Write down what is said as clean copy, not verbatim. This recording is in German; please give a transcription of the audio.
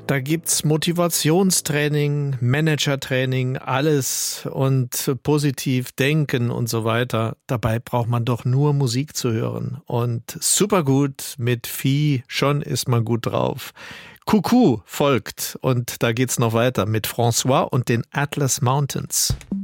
Da gibt's Motivationstraining, Managertraining, alles und positiv denken und so weiter. Dabei braucht man doch nur Musik zu hören. Und super gut mit Vieh, schon ist man gut drauf. Coucou folgt und da geht's noch weiter mit François und den Atlas Mountains.